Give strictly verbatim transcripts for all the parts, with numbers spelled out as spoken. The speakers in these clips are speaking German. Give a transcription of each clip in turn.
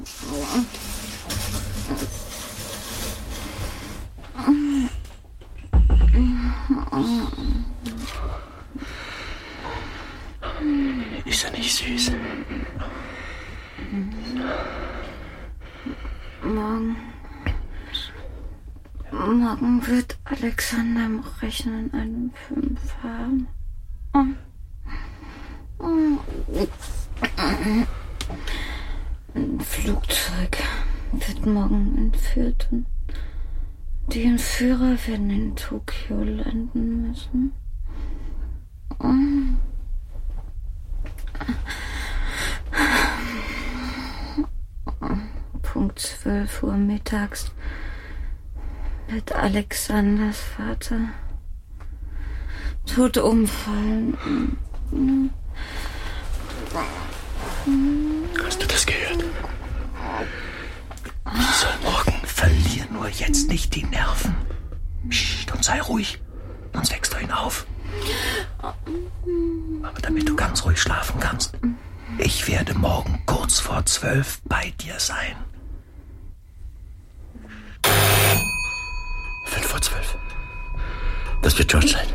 Ist er nicht süß? Morgen. Morgen wird Alexander im Rechnen einen Fünf haben. Ein Flugzeug wird morgen entführt und die Entführer werden in Tokio landen müssen. Punkt zwölf Uhr mittags wird Alexanders Vater tot umfallen. Hast du das gehört? Ich soll morgen. Verlier nur jetzt nicht die Nerven. Psst, und sei ruhig, sonst wächst du ihn auf. Aber damit du ganz ruhig schlafen kannst, ich werde morgen kurz vor zwölf bei dir sein. Fünf vor zwölf. Das wird George sein.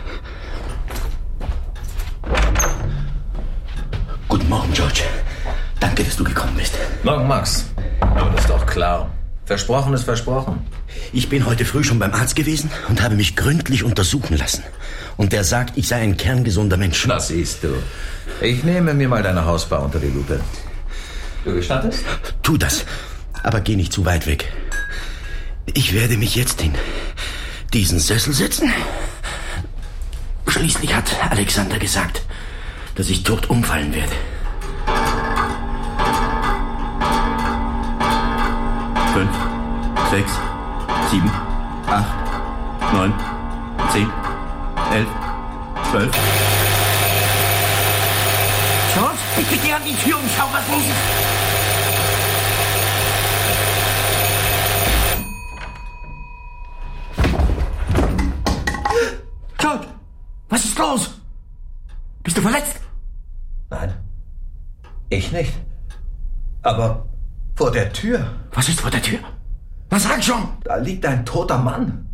Guten Morgen, George. Danke, dass du gekommen bist. Morgen, Max. Aber das ist doch klar. Versprochen ist versprochen. Ich bin heute früh schon beim Arzt gewesen und habe mich gründlich untersuchen lassen. Und der sagt, ich sei ein kerngesunder Mensch. Das siehst du. Ich nehme mir mal deine Hausbar unter die Lupe. Du gestattest? Tu das, aber geh nicht zu weit weg. Ich werde mich jetzt in diesen Sessel setzen. Schließlich hat Alexander gesagt, dass ich tot umfallen werde. Fünf, sechs, sieben, acht, neun, zehn, elf, zwölf. George, bitte geh an die Tür und schau, was los ist. George, was ist los? Bist du verletzt? Nein, ich nicht. Aber vor der Tür. Was ist vor der Tür? Was sag schon? Da liegt ein toter Mann.